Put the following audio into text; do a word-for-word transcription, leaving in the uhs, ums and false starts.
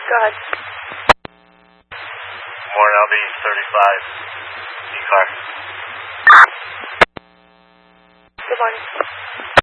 Go ahead. Morning, L B thirty-five. E-car. Good morning.